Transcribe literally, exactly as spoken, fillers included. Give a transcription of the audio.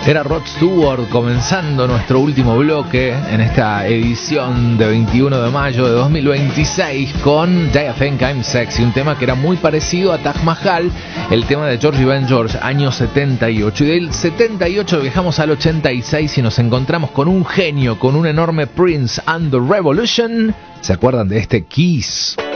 Era Rod Stewart comenzando nuestro último bloque en esta edición de veintiuno de mayo de dos mil veintiséis con Do You Think I'm Sexy, un tema que era muy parecido a Taj Mahal, el tema de George Ben George, año setenta y ocho. Y del setenta y ocho viajamos al ochenta y seis y nos encontramos con un genio, con un enorme Prince and the Revolution. ¿Se acuerdan de este Kiss?